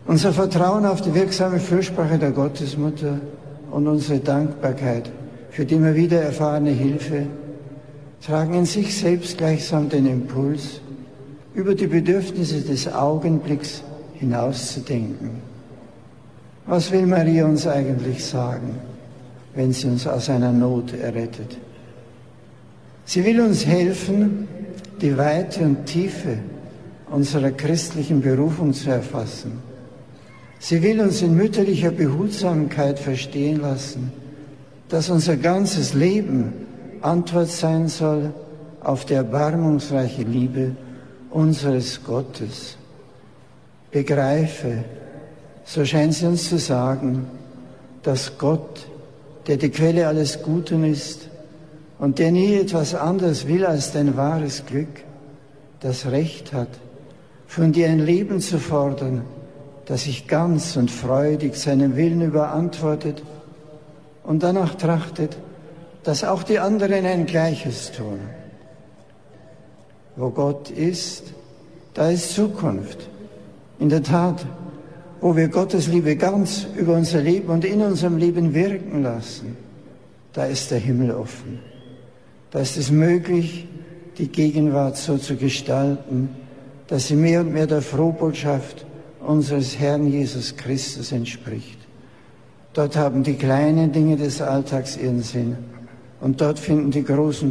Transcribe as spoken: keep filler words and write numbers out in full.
Unser Vertrauen auf die wirksame Fürsprache der Gottesmutter und unsere Dankbarkeit für die immer wieder erfahrene Hilfe tragen in sich selbst gleichsam den Impuls, über die Bedürfnisse des Augenblicks hinauszudenken. Was will Maria uns eigentlich sagen, wenn sie uns aus einer Not errettet? Sie will uns helfen, die Weite und Tiefe unserer christlichen Berufung zu erfassen. Sie will uns in mütterlicher Behutsamkeit verstehen lassen, dass unser ganzes Leben Antwort sein soll auf die erbarmungsreiche Liebe unseres Gottes. Begreife, so scheint sie uns zu sagen, dass Gott, der die Quelle alles Guten ist und der nie etwas anderes will als dein wahres Glück, das Recht hat, von dir ein Leben zu fordern, das sich ganz und freudig seinem Willen überantwortet und danach trachtet, dass auch die anderen ein Gleiches tun. Wo Gott ist, da ist Zukunft. In der Tat, wo wir Gottes Liebe ganz über unser Leben und in unserem Leben wirken lassen, da ist der Himmel offen. Da ist es möglich, die Gegenwart so zu gestalten, dass sie mehr und mehr der Frohbotschaft unseres Herrn Jesus Christus entspricht. Dort haben die kleinen Dinge des Alltags ihren Sinn und dort finden die großen